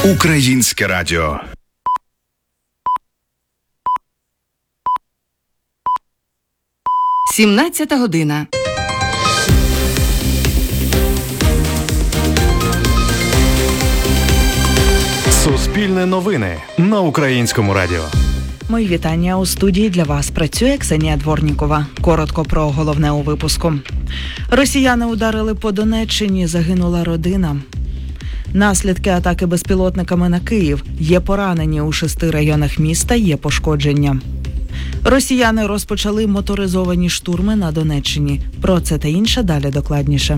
Українське радіо. Сімнадцята година. Суспільне новини на Українському радіо. Мої вітання. У студії для вас працює Ксенія Дворнікова. Коротко про головне у випуску. Росіяни ударили по Донеччині, загинула родина. Наслідки атаки безпілотниками на Київ. Є поранені у 6 районах міста, є пошкодження. Росіяни розпочали моторизовані штурми на Донеччині. Про це та інше далі докладніше.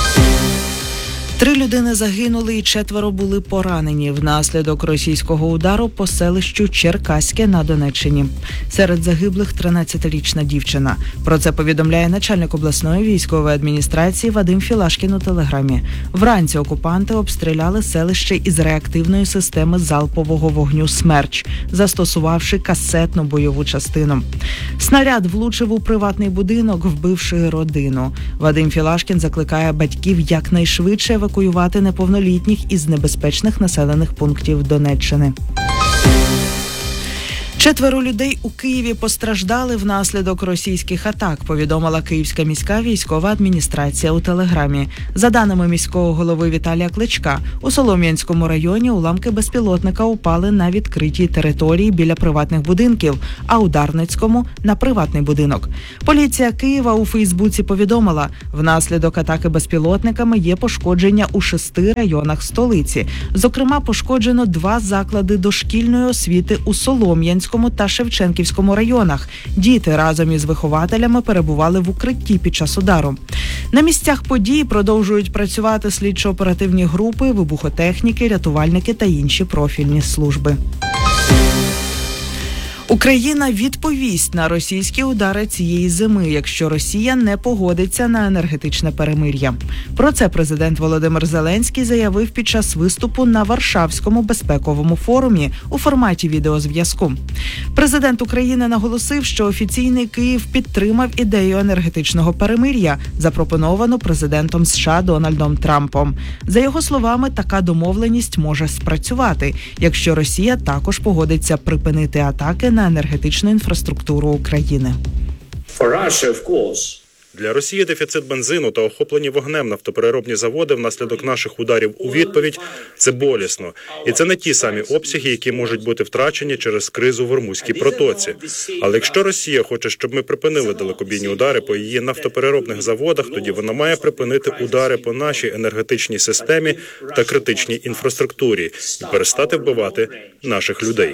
3 людини загинули і 4 були поранені внаслідок російського удару по селищу Черкаське на Донеччині. Серед загиблих 13-річна дівчина. Про це повідомляє начальник обласної військової адміністрації Вадим Філашкін у Телеграмі. Вранці окупанти обстріляли селище із реактивної системи залпового вогню «Смерч», застосувавши касетну бойову частину. Снаряд влучив у приватний будинок, вбивши родину. Вадим Філашкін закликає батьків якнайшвидше евакуювати неповнолітніх із небезпечних населених пунктів Донеччини. 4 людей у Києві постраждали внаслідок російських атак, повідомила Київська міська військова адміністрація у Телеграмі. За даними міського голови Віталія Кличка, у Солом'янському районі уламки безпілотника упали на відкритій території біля приватних будинків, а у Дарницькому – на приватний будинок. Поліція Києва у Фейсбуці повідомила, внаслідок атаки безпілотниками є пошкодження у 6 районах столиці. Зокрема, пошкоджено 2 заклади дошкільної освіти у Солом'янському та Шевченківському районах. Діти разом із вихователями перебували в укритті під час удару. На місцях подій продовжують працювати слідчо-оперативні групи, вибухотехніки, рятувальники та інші профільні служби. Україна відповість на російські удари цієї зими, якщо Росія не погодиться на енергетичне перемир'я. Про це президент Володимир Зеленський заявив під час виступу на Варшавському безпековому форумі у форматі відеозв'язку. Президент України наголосив, що офіційний Київ підтримав ідею енергетичного перемир'я, запропоновану президентом США Дональдом Трампом. За його словами, така домовленість може спрацювати, якщо Росія також погодиться припинити атаки на енергетичну інфраструктуру України. Для Росії дефіцит бензину та охоплені вогнем нафтопереробні заводи внаслідок наших ударів у відповідь – це болісно. І це не ті самі обсяги, які можуть бути втрачені через кризу в Ормузькій протоці. Але якщо Росія хоче, щоб ми припинили далекобійні удари по її нафтопереробних заводах, тоді вона має припинити удари по нашій енергетичній системі та критичній інфраструктурі і перестати вбивати наших людей.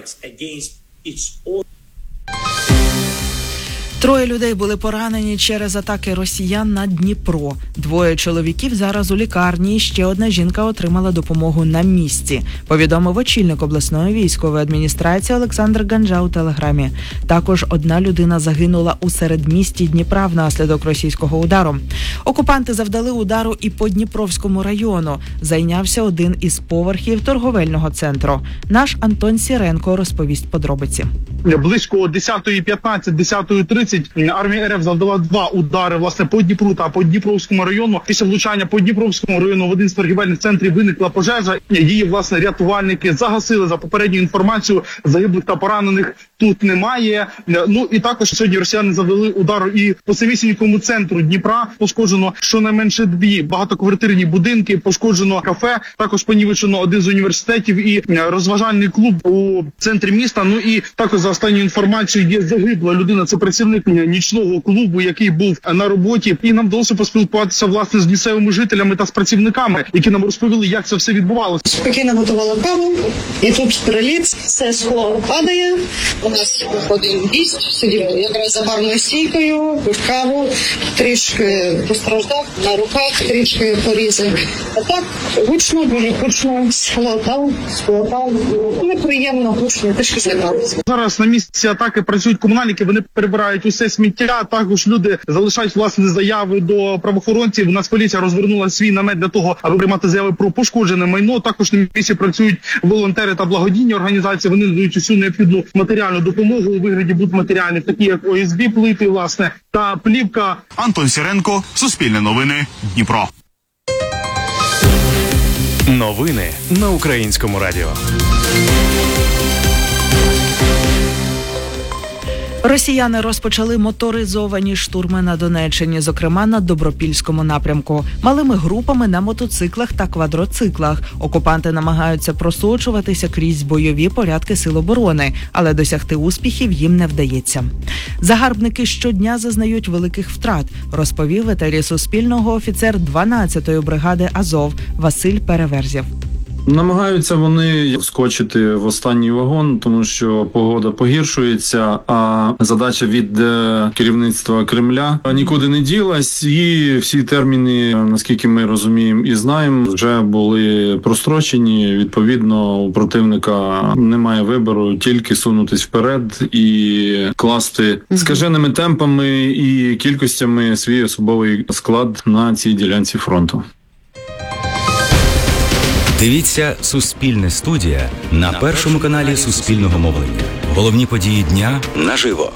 3 людей були поранені через атаки росіян на Дніпро. 2 чоловіків зараз у лікарні, і ще 1 жінка отримала допомогу на місці, повідомив очільник обласної військової адміністрації Олександр Ганджа у Телеграмі. Також 1 людина загинула у середмісті Дніпра внаслідок російського удару. Окупанти завдали удару і по Дніпровському району. Зайнявся 1 із поверхів торговельного центру. Наш Антон Сіренко розповість подробиці. Близько 10:15, 10:30 армія РФ завдала 2 удари, власне, по Дніпру та по Дніпровському району. Після влучання по Дніпровському району в один з торгівельних центрів виникла пожежа. Її, власне, рятувальники загасили. За попередньою інформацією, загиблих та поранених тут немає. Ну і також сьогодні росіяни завдали удару і по самісінькому центру Дніпра. Пошкоджено щонайменше 2 багатоквартирні будинки, пошкоджено кафе, також понівечено 1 з університетів і розважальний клуб у центрі міста. Ну і також за останньою інформацією є загибла людина, це працівник нічного клубу, який був на роботі. І нам вдалося поспілкуватися, власне, з місцевими жителями та з працівниками, які нам розповіли, як це все відбувалося. Спокійно готувала каву, і тут приліт, все скло падає. У нас виходить гість, сидів якраз за барною стійкою, пив каву, трішки постраждав на руках, трішки порізав. А так, гучно, дуже гучно, склотав, неприємно, гучно, трішки злякалися. Зараз на місці атаки працюють комунальники, вони перебирають усе сміття. Також люди залишають, власне, заяви до правоохоронців. У нас поліція розвернула свій намет для того, аби приймати заяви про пошкоджене майно. Також на місці працюють волонтери та благодійні організації. Вони надають усю необхідну матеріальну допомогу у вигляді будматеріалів, такі як ОСБ плити, власне, та плівка. Антон Сіренко, Суспільне новини, Дніпро. Новини на Українському радіо. Росіяни розпочали моторизовані штурми на Донеччині, зокрема на Добропільському напрямку. Малими групами на мотоциклах та квадроциклах. Окупанти намагаються просочуватися крізь бойові порядки Сил оборони, але досягти успіхів їм не вдається. Загарбники щодня зазнають великих втрат, розповів в етері Суспільного офіцер 12-ї бригади Азов Василь Переверзєв. Намагаються вони вскочити в останній вагон, тому що погода погіршується, а задача від керівництва Кремля нікуди не ділась, і всі терміни, наскільки ми розуміємо і знаємо, вже були прострочені. Відповідно, у противника немає вибору, тільки сунутись вперед і класти скаженими темпами і кількостями свій особовий склад на цій ділянці фронту. Дивіться «Суспільне студія» на першому каналі Суспільного мовлення. Головні події дня наживо.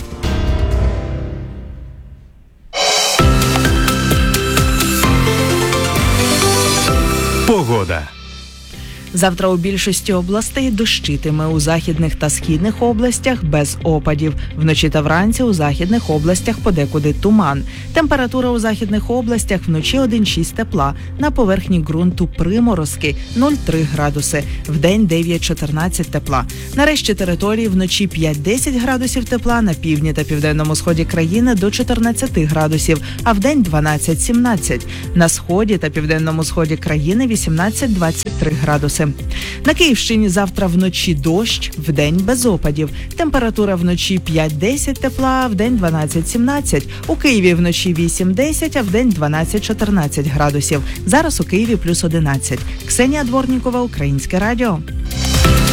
Погода. Завтра у більшості областей дощитиме, у західних та східних областях без опадів. Вночі та вранці у західних областях подекуди туман. Температура у західних областях вночі 1,6 тепла, на поверхні ґрунту приморозки 0,3 градуси, вдень 9-14 тепла. На решті території вночі 5-10 градусів тепла, на півдні та південному сході країни до 14 градусів, а вдень 12-17. На сході та південному сході країни 18-23 градуси. На Київщині завтра вночі дощ, вдень без опадів. Температура вночі 5-10 тепла, вдень 12-17. У Києві вночі 8-10, а вдень 12-14 градусів. Зараз у Києві плюс 11. Ксенія Дворнікова, Українське радіо.